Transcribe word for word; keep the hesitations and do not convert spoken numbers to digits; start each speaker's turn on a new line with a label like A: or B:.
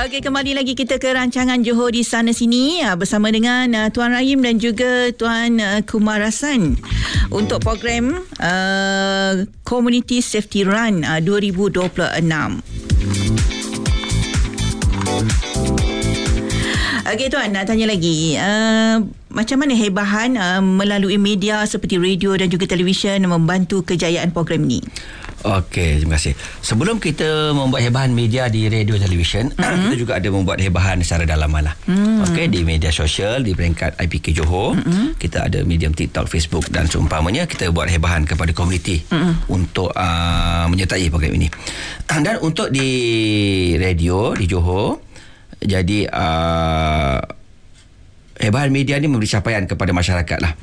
A: Okey, kembali lagi kita ke rancangan Johor di sana sini uh, bersama dengan uh, Tuan Rahim dan juga Tuan uh, Kumarasan untuk program uh, Community Safety Run uh, dua ribu dua puluh enam. Okey Tuan, nak tanya lagi. Uh, macam mana hebahan uh, melalui media seperti radio dan juga televisyen membantu kejayaan program ini?
B: Okey, terima kasih. Sebelum kita membuat hebahan media di radio televisyen, mm-hmm. kita juga ada membuat hebahan secara dalaman lah. Mm. Okey, di media sosial, di peringkat I P K Johor, mm-hmm. kita ada medium TikTok, Facebook dan seumpamanya, kita buat hebahan kepada komuniti mm-hmm. untuk uh, menyertai program ini. Dan untuk di radio di Johor, jadi uh, hebahan media ni memberi capaian kepada masyarakat lah.